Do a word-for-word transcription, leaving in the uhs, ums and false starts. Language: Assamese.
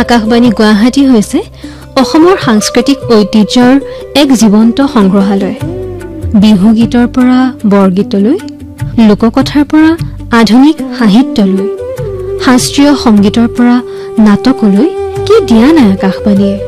আকাশবাণী গুৱাহাটী হৈছে অসমৰ সাংস্কৃতিক ঐতিহ্যৰ এক জীৱন্ত সংগ্ৰহালয়। বিহু গীতৰ পৰা বৰগীতলৈ, লোককথাৰ পৰা আধুনিক সাহিত্যলৈ, শাস্ত্ৰীয় সংগীতৰ পৰা নাটকলৈ কি দিয়া নাই আকাশবাণীয়ে।